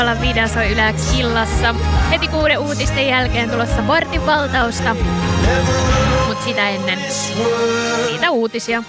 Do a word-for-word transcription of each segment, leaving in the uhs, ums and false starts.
Vida soi Yle X illassa. Heti kuuden uutisten jälkeen tulossa vartin valtausta. Mut sitä ennen niitä uutisia.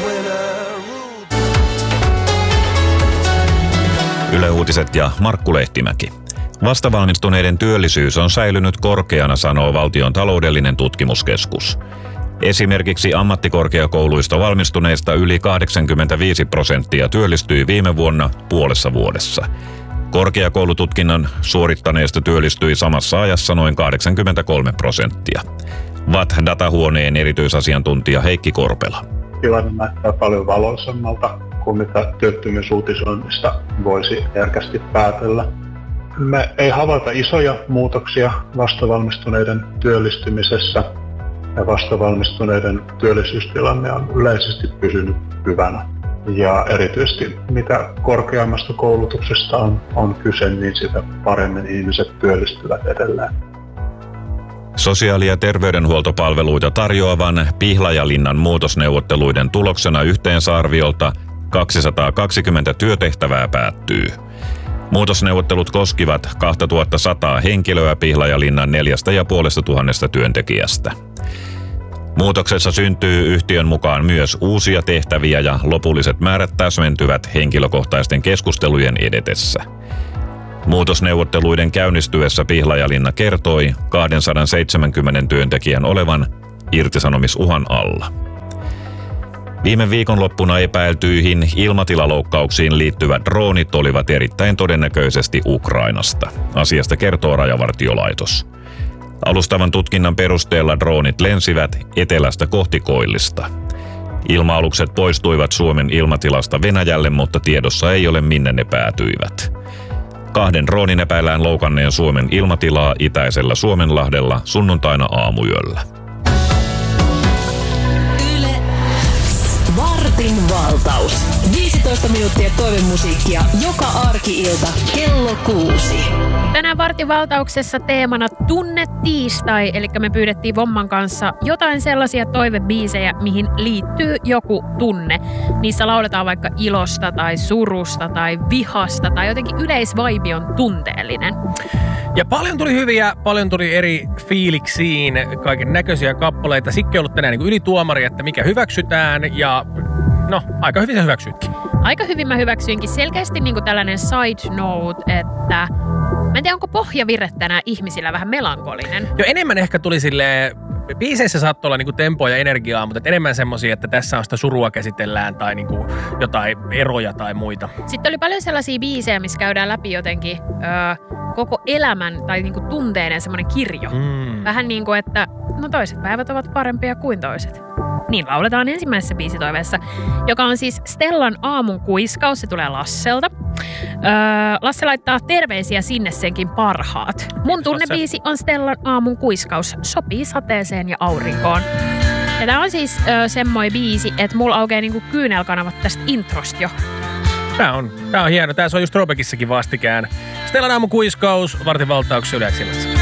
Yle Uutiset ja Markku Lehtimäki. Vastavalmistuneiden työllisyys on säilynyt korkeana, sanoo Valtion taloudellinen tutkimuskeskus. Esimerkiksi ammattikorkeakouluista valmistuneista yli kahdeksankymmentäviisi prosenttia työllistyi viime vuonna puolessa vuodessa. Korkeakoulututkinnon suorittaneista työllistyi samassa ajassa noin kahdeksankymmentäkolme prosenttia. V A T-datahuoneen erityisasiantuntija Heikki Korpela. Tilanne näyttää paljon valoisammalta kuin mitä työttömyysuutisoinnista voisi herkästi päätellä. Me ei havaita isoja muutoksia vastavalmistuneiden työllistymisessä ja vastavalmistuneiden työllisyystilanne on yleisesti pysynyt hyvänä. Ja erityisesti mitä korkeammasta koulutuksesta on, on kyse, niin sitä paremmin ihmiset työllistyvät edelleen. Sosiaali- ja terveydenhuoltopalveluita tarjoavan Pihlajalinnan muutosneuvotteluiden tuloksena yhteensä arviolta kaksisataakaksikymmentä työtehtävää päättyy. Muutosneuvottelut koskivat kaksituhattasata henkilöä Pihlajalinnan neljästä ja puolesta tuhannesta työntekijästä. Muutoksessa syntyy yhtiön mukaan myös uusia tehtäviä ja lopulliset määrät täsmentyvät henkilökohtaisten keskustelujen edetessä. Muutosneuvotteluiden käynnistyessä Pihlajalinna kertoi kaksisataaseitsemänkymmentä työntekijän olevan irtisanomisuhan alla. Viime viikonloppuna epäiltyihin ilmatilaloukkauksiin liittyvät droonit olivat erittäin todennäköisesti Ukrainasta. Asiasta kertoo Rajavartiolaitos. Alustavan tutkinnan perusteella droonit lensivät etelästä kohti Koillista. Ilma-alukset poistuivat Suomen ilmatilasta Venäjälle, mutta tiedossa ei ole minne ne päätyivät. Kahden droonin epäillään loukanneen Suomen ilmatilaa itäisellä Suomenlahdella sunnuntaina aamuyöllä. Yle Vartin valtaus. viisitoista minuuttia toivemusiikkia joka arki-ilta kello kuusi. Tänään vartin valtauksessa teemana Tunne tiistai, eli me pyydettiin Vomman kanssa jotain sellaisia toivebiisejä, mihin liittyy joku tunne. Niissä lauletaan vaikka ilosta tai surusta tai vihasta tai jotenkin yleisvaibi on tunteellinen. Ja paljon tuli hyviä, paljon tuli eri fiiliksiin, kaiken näköisiä kappaleita. Sikki on ollut tänään niin kuin ylituomari, että mikä hyväksytään ja no, aika hyvin sä hyväksyitkin. Aika hyvin mä hyväksyinkin. Selkeästi niin kuin tällainen side note, että mä en tiedä, onko pohjavire tänään ihmisillä vähän melankolinen. Jo enemmän ehkä tuli silleen, biiseissä saattoi olla niinku tempoa ja energiaa, mutta enemmän semmosia, että tässä on sitä surua käsitellään tai niinku jotain eroja tai muita. Sitten oli paljon sellaisia biisejä, missä käydään läpi jotenkin öö, koko elämän tai niinku tunteinen semmoinen kirjo. Mm. Vähän niin kuin, että no toiset päivät ovat parempia kuin toiset. Niin lauletaan ensimmäisessä biisitoiveessa, joka on siis Stellan aamun kuiskaus. Se tulee Lasselta. Öö, Lasse laittaa terveisiä sinne senkin parhaat. Mun tunnebiisi on Stellan aamun kuiskaus. Sopii sateeseen ja aurinkoon. Ja tää on siis öö, semmoinen biisi, että mulla aukeaa niinku kyynelkanavat tästä introsta jo. Tää on, tää on hieno. Tää on just Robekissakin vastikään. Stellan aamun kuiskaus, vartin valtauksia Yle X illassa.